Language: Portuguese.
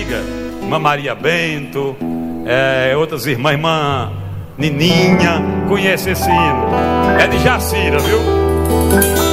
antiga, irmã Maria Bento, outras irmãs, irmã Nininha, conhece esse hino. É de Jacira, viu?